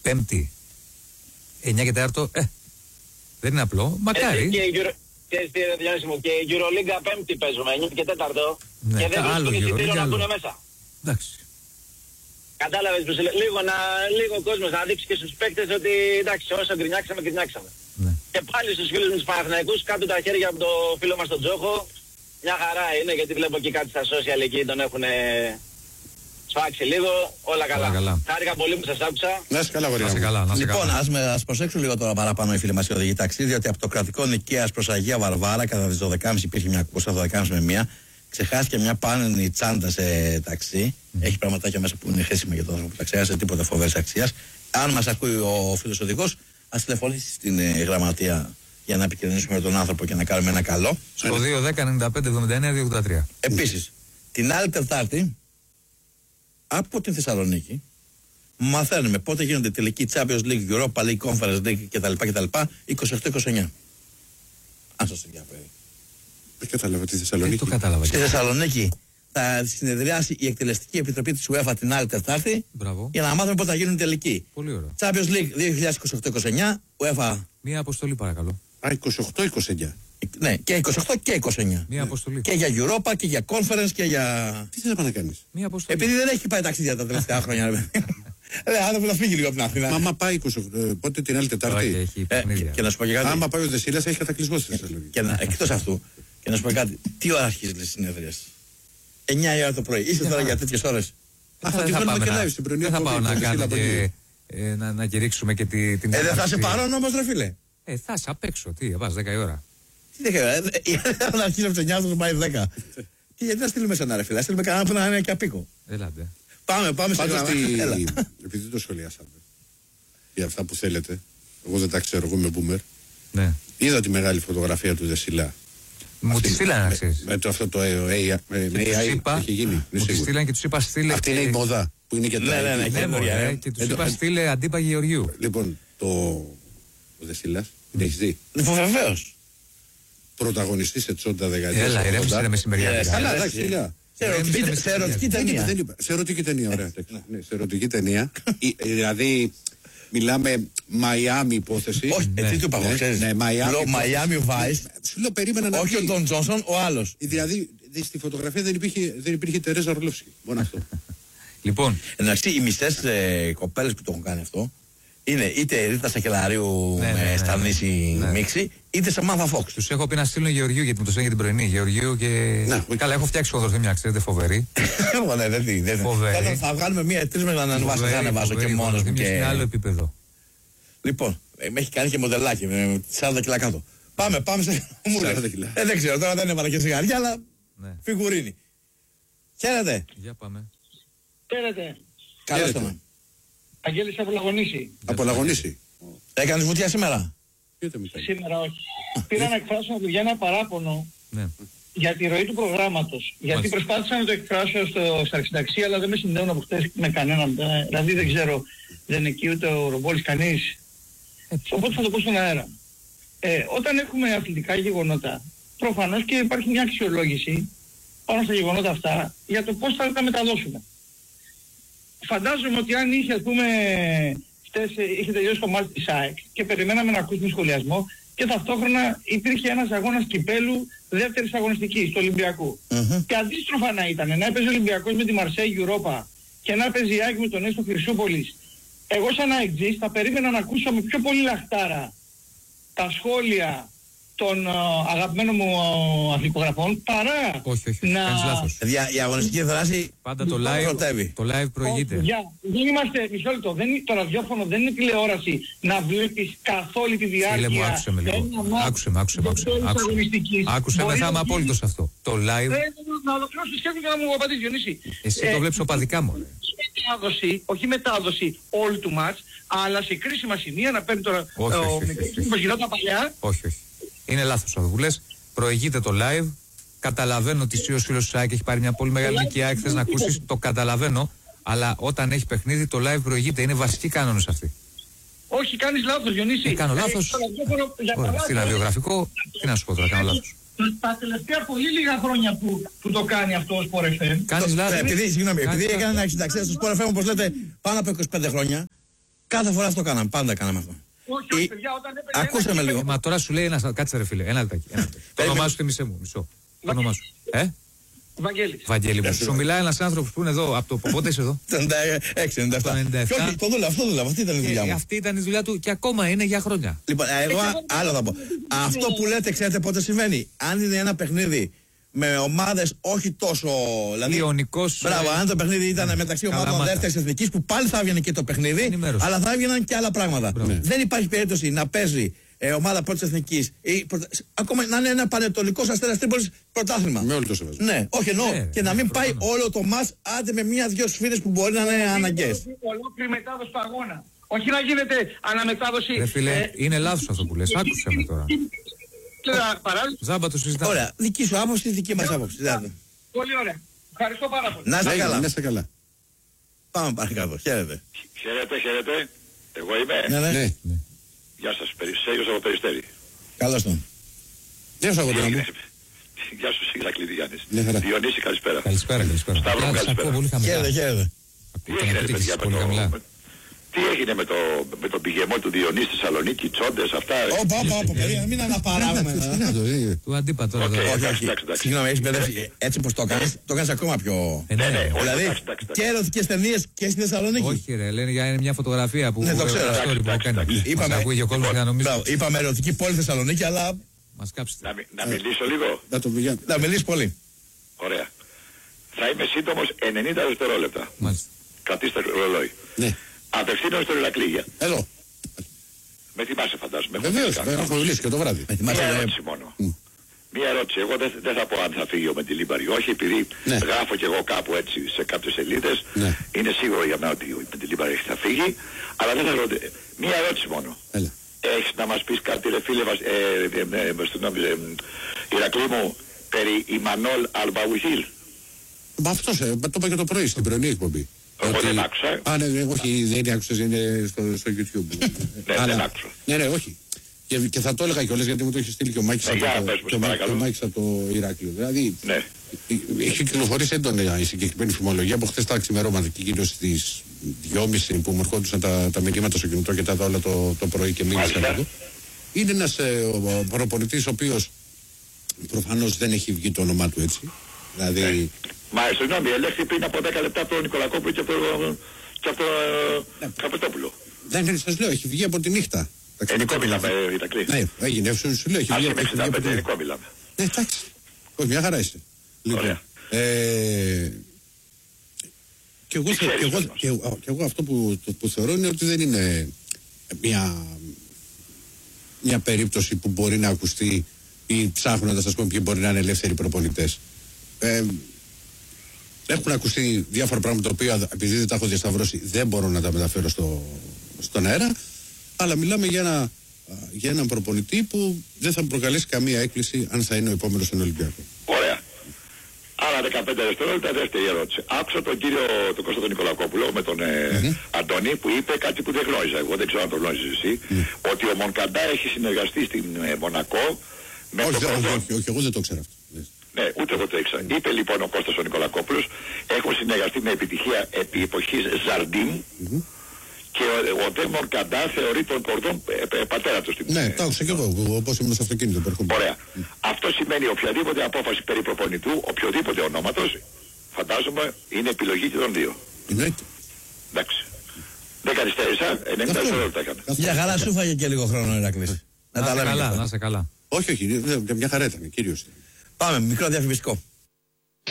Πέμπτη. 9 και 4. Δεν είναι απλό. Μακάρι. Και η Euroleague Πέμπτη παίζουμε, 9 και 4. Ναι, και δεν βρίσκουν εισιτήριο να μπουν μέσα. Εντάξει. Κατάλαβες πως λίγο ο κόσμος να δείξει και στους παίκτες ότι εντάξει, όσο γκρινιάξαμε. Ναι. Και πάλι στους φίλους μου τους Παναθηναϊκούς, κάτω τα χέρια από το φίλο μας τον Τζόχο. Μια χαρά είναι, γιατί βλέπω και κάτι στα social εκεί τον έχουν σφάξει λίγο. Όλα καλά. Χάρηκα πολύ που σας άκουσα. Να είσαι καλά, γοριά. Λοιπόν, ας προσέξουμε λίγο τώρα παραπάνω οι φίλοι μας οι οδηγοί ταξί, διότι από το κρατικό Νικαίας προς Αγία Βαρβάρα κατά τις 12.30 υπήρχε μια κουμπόσα 12.30 με 1. Ξεχάστηκε μια πάνελη τσάντα σε ταξί. Έχει πραγματάκια μέσα που είναι χρήσιμα για τον άνθρωπο που τα ξέχασε, τίποτα φοβερής αξίας. Αν μας ακούει ο φίλος οδηγός, ας τηλεφωνήσει στην γραμματεία για να επικοινωνήσουμε με τον άνθρωπο και να κάνουμε ένα καλό. Στο 2-10-95-79-283. Επίσης, την άλλη Τετάρτη, από την Θεσσαλονίκη, μαθαίνουμε πότε γίνονται τελικοί Champions League, Europa League, Conference League κτλ. 28-29. Αν σας ενδιαφέρει. Δεν κατάλαβα τη Θεσσαλονίκη. Στη Θεσσαλονίκη θα συνεδριάσει η εκτελεστική επιτροπή της UEFA την άλλη Τετάρτη. Μπράβο. Για να μάθουμε πότε θα γίνουν τελικοί. Πολύ ωραία. Champions League 2028-29, UEFA. Μία αποστολή παρακαλώ. 28-29. Ναι, και 28 και 29. Μία αποστολή. Και για Europa και για Conference και για. Τι θες να πάνε να κάνεις? Μία αποστολή. Επειδή δεν έχει πάει ταξίδια τα τελευταία χρόνια. Άνθρωπο να φύγει λίγο από την Αθήνα. Μα άμα πάει 28, πότε την άλλη Τετάρτη. Και να σου πω και κάτι. Άμα πάει ο Δεσίλας έχει κατακλυσμό στη Θεσσαλονίκη. Εκτός αυτού, και να σου πω κάτι. Τι ώρα αρχίζει η συνέδρια? 9 η ώρα το πρωί. Είστε τώρα για τέτοιες ώρες? Θα τη βγάλουμε και live στην πρωινή. Δεν θα πάω να κάνω να κηρύξουμε και την. Δεν θα σε παρόν όμως, ρε φίλε. Θα σε απ' έξω. Τι, πας 10 η ώρα. Τι 10 η ώρα? Να αρχίσει από τις 9 θα πάει 10. Και γιατί να στείλουμε σένα, ρε φίλε? Να στείλουμε κανένα που να είναι και απίκο. Ελάτε. Πάμε σε γραμμά. Επειδή το σχολιάσαμε για αυτά που θέλετε, εγώ δεν τα ξέρω, εγώ είμαι boomer. Ναι. Είδα τη μεγάλη φωτογραφία του Δεσίλα. Μου τη στείλανε να ξέρεις. Αυτό το AI έχει γίνει. Μου τη στείλανε και τους είπα στείλε. Αυτή είναι η μόδα που είναι και τα. Ναι, και τους είπα στείλε αντίπα Γεωργίου. Λοιπόν, ο Δεσίλας, την έχεις δει? Βεβαίως. Πρωταγωνιστής σε τσόντα δεκαετία. Έλα, ηρέμησε ρε μεσημεριάτικα. Καλά, εντάξει, σε ερωτική ταινία. Σε ερωτική ταινία, ωραία. Σε ερωτική ταινία. Δηλαδή, μιλάμε Μαϊάμι υπόθεση. Όχι, τι του είπα εγώ, ξέρεις. Μαϊάμι Vice. Σου λέω, περίμενα να. Όχι ο Ντον Τζόνσον, ο άλλος. Δηλαδή, στη φωτογραφία δεν υπήρχε Τερέζα Ρολόφσκι. Μόνο αυτό. Λοιπόν. Εντάξει, οι μισές κοπέλες που το έχουν κάνει αυτό είναι είτε Ρίτα Σακελαρίου με Στανίση μίξη, είτε Σαμάνθα Φόξ. Τους έχω πει να στείλουν Γεωργίου γιατί μου το στέλνει για την πρωινή. Γεωργίου και. Καλά, έχω φτιάξει χονδροθυμιά, ξέρετε, φοβερή. Φοβερή. Θα βγάλουμε μία-τρεις με να ανεβάσω. Δεν ανεβάζω και μόνος μου. Είναι άλλο επίπεδο. Λοιπόν, με έχει κάνει και μοντελάκι με 40 κιλά κάτω. Πάμε σε. Δεν ξέρω, τώρα δεν έβαλα και σιγαριά, αλλά φιγουρίνη. Χαίρετε. Για πάμε. Χαίρετε. Καλώς τον. Αγγέλης από Λαγονίση. Έκανες βουτιά σήμερα? Σήμερα όχι. Πήρα να εκφράσω για ένα παράπονο για τη ροή του προγράμματος. Γιατί προσπάθησα να το εκφράσω στα αρχιταξία, αλλά δεν με συνδέουν από χτες με κανέναν. Δηλαδή δεν ξέρω, δεν είναι εκεί ούτε ο Ρομπόλης κανείς. Οπότε θα το πω στον αέρα. Όταν έχουμε αθλητικά γεγονότα, προφανώς και υπάρχει μια αξιολόγηση πάνω στα γεγονότα αυτά για το πώς θα τα μεταδώσουμε. Φαντάζομαι ότι αν είχε, ας πούμε, χτες είχε τελειώσει το μάτι της ΑΕΚ και περιμέναμε να ακούσουμε σχολιασμό και ταυτόχρονα υπήρχε ένας αγώνας κυπέλου δεύτερης αγωνιστικής του Ολυμπιακού. Και αντίστροφα να ήταν, να έπαιζε ο Ολυμπιακός με τη Μαρσέη Europa και να έπαιζε η ΑΕΚ με τον Έστω Χρυσούπολης. Εγώ σαν AEGist θα περίμενα να ακούσω με πιο πολύ λαχτάρα τα σχόλια των αγαπημένων μου αθλητικογραφών παρά. Όχι, κάνεις λάθος. Η αγωνιστική δράση πάντα το live προηγείται. Δεν είμαστε, μισό λεπτό, το ραδιόφωνο δεν είναι τηλεόραση να βλέπεις καθ' όλη τη διάρκεια. Φίλε μου, άκουσε με λίγο. Άκουσε με, θα είμαι απόλυτος αυτό. Το live. Να ολοκληρώσω τη σκέψη και να μου απαντήσει, Διονύση. Εσύ το βλέπεις οπαδικά μόνο. Όχι μετάδοση όλου του μάτς, αλλά σε κρίσιμα σημεία να παίρνει τώρα όπως γινόταν παλιά. Όχι. Είναι λάθος αυτό που λες. Προηγείται το live. Καταλαβαίνω ότι εσύ ο φίλος του ΣΑΕΚ έχει πάρει μια πολύ μεγάλη νίκη. ΑΕΚ θες να ακούσεις. Το καταλαβαίνω. Αλλά όταν έχει παιχνίδι το live προηγείται. Είναι βασικοί κανόνες αυτοί. Όχι, κάνεις λάθος, Διονύση. Κάνω λάθος. Στην ραδιογραφικό, τι να σου πω τώρα, κάνω λάθος. Τα τελευταία πολύ λίγα χρόνια που το κάνει αυτό ο Sport FM. Κάνεις λάθος. Επειδή έκανε ένα εξυνταξία στο Sport FM, όπως λέτε, πάνω από 25 χρόνια. Κάθε φορά αυτό κάναμε. Πάντα κάναμε αυτό. Όχι, παιδιά, όταν έπαιρνε. Ακούσε με λίγο. Μα τώρα σου λέει ένα. Κάτσε ρε φίλε, ένα λεπτάκι. Το όνομά σου θυμίσαι μου. Μισό. Το όνομά σου. Βαγγέλης. Βαγγέλη μου. Σου μιλάει ένα άνθρωπο που είναι εδώ. Από το πότε είσαι εδώ? 96-97. Το δούλευα, αυτό δούλευα. Αυτή ήταν η δουλειά μου. Αυτή ήταν η δουλειά του και ακόμα είναι για χρόνια. Λοιπόν, εγώ άλλο θα πω. Αυτό που λέτε, ξέρετε πότε συμβαίνει? Αν είναι ένα παιχνίδι με ομάδες όχι τόσο. Δηλαδή, Ιωνικός. Μπράβο, αν το παιχνίδι ήταν μεταξύ ομάδων δεύτερης εθνικής, που πάλι θα έβγαινε και το παιχνίδι, αλλά θα έβγαιναν και άλλα πράγματα. Δεν υπάρχει περίπτωση να παίζει ομάδα πρώτης εθνικής ή ακόμα να είναι ένα Πανετολικός Αστέρας Τρίπολης πρωτάθλημα. Με όλο το σεβασμό. Ναι, όχι εννοώ. Και να μην πάει όλο το μας, άντε με μία-δυο σφύρες που μπορεί να είναι αναγκαίες. Ολόκληρη μετάδοση του αγώνα. Όχι να γίνεται αναμετάδοση. Ρε φίλε, είναι λάθος αυτό που λες. Άκουσε με τώρα. Ζάμπα το συζητάμε. Ωραία, δική σου άποψη, δική μας άποψη. Πολύ ωραία. Ευχαριστώ πάρα πολύ. Να είστε καλά. καλά. Πάμε παρακάτω. Χαίρετε. Χαίρετε. Εγώ είμαι. Ναι. Γεια σας, Σέγιος από Περιστέρι. Καλώς τον. Γεια σου, αγόρι μου. Γεια σου, Ηρακλήδη Γιάννης. Διονύση, καλησπέρα. Καλησπέρα. Σταύρο, καλησπέρα. Χαίρετε. Τι έγινε, παιδιά, τι έγινε με τον πηγεμό του Διονύση στη Θεσσαλονίκη, τσόντες, αυτά? Όπα, παιδιά, μην αναπαράγουμε. Του αντίπα τώρα. Συγγνώμη, έχεις μπερδεύσει. Έτσι πως το έκανες ακόμα πιο. Δηλαδή, και ερωτικές ταινίες και στη Θεσσαλονίκη. Όχι, ρε, λένε για μια φωτογραφία που. Ναι, το ξέρω. Είπαμε ερωτική πόλη Θεσσαλονίκη, αλλά. Μας κάψετε. Να μιλήσω λίγο. Να μιλήσει πολύ. Ωραία. Θα είμαι σύντομος 90 δευτερόλεπτα. Κρατήστε το ρολόι. Απευθύνομαι στον Ηρακλή. Εδώ. Με θυμάσαι, φαντάζομαι. Βεβαίως, έχω μιλήσει και το βράδυ. Μία ερώτηση μόνο. Μία ερώτηση. Εγώ δεν θα πω αν θα φύγει ο Μεντιλίμπαρ ή όχι, επειδή γράφω κι εγώ κάπου έτσι σε κάποιες σελίδες. Είναι σίγουρο για μένα ότι ο Μεντιλίμπαρ θα φύγει, αλλά δεν θα ρωτήσω. Μία ερώτηση μόνο. Έχεις να μας πεις κάτι, ρε φίλε, Ηρακλή μου, περί Ιμανόλ Αλμπαουιχίλ? Αυτό το είπα και το πρωί στην πρωινή εκπομπή. Εγώ δεν άκουσα. Ναι, όχι, δεν άκουσες, είναι στο YouTube. Δεν άκουσα. Ναι, όχι. Και θα το έλεγα κιόλας, γιατί μου το έχει στείλει και ο Μάκης από το Ηράκλειο. Δηλαδή, έχει κυκλοφορήσει έντονα η συγκεκριμένη φημολογία από χθες τα ξημερώματα και κυρίως στις 2:30 που μου ερχόντουσαν τα μηνύματα στο κινητό και τα είδα όλα το πρωί και μίλησαν εδώ. Είναι ένας προπονητής ο οποίος προφανώς δεν έχει βγει το όνομά του έτσι. Δηλαδή. Μα συγγνώμη, ελέγχθη πριν από 10 λεπτά από τον Νικολακόπουλο και από τον Καπετόπουλο. Δεν σας λέω, έχει βγει από τη νύχτα. Ελληνικό μιλάμε, Ηρακλή. Ναι, έγινε, σου λέω, έχει βγει από τη νύχτα. Ελληνικό μιλάμε. Ναι, εντάξει. Όχι, μια χαρά είσαι. Ωραία. Και εγώ αυτό που θεωρώ είναι ότι δεν είναι μια περίπτωση που μπορεί να ακουστεί ή ψάχνοντας, ας πούμε, ποιοι μπορεί να είναι ελεύθεροι προπονητές. Έχουν ακουστεί διάφορα πράγματα τα οποία, επειδή δεν τα έχω διασταυρώσει, δεν μπορώ να τα μεταφέρω στον αέρα, αλλά μιλάμε για έναν προπονητή που δεν θα προκαλέσει καμία έκπληξη αν θα είναι ο επόμενος στον Ολυμπιακό. Ωραία. Άλλα 15 δευτερόλεπτα, δεύτερη ερώτηση. Άκουσα τον κύριο τον Κώστα τον Νικολακόπουλο με τον Αντώνη που είπε κάτι που δεν γνώριζα. Εγώ δεν ξέρω αν το γνώριζες εσύ. Ότι ο Μονκαντά έχει συνεργαστεί στην Μονακό με όχι, εγώ δεν το ξέρω αυτό. Ναι, ούτε εγώ το ήξερα. Είπε λοιπόν ο Κώστας ο Νικολακόπουλος, έχουν συνεργαστεί με επιτυχία επί εποχής Ζαρντίν και ο Ντέμον Καντά θεωρεί τον Κορδόν πατέρα του στην Ναι, το άκουσα και εγώ, όπως ήμουν στο αυτοκίνητο. Ωραία. Αυτό σημαίνει οποιαδήποτε απόφαση περί προπονητού, οποιοδήποτε ονόματος, φαντάζομαι είναι επιλογή και των δύο. Εννοείται. Εντάξει. Δεν καθυστέρησα, 90 δευτερόλεπτα έκανα. Για χαρά σου φάγε και λίγο χρόνο, Ηρακλής. Να είσαι καλά. Όχι, μια χαρά ήταν, κύριος. Πάμε, μικρό διαφημιστικό.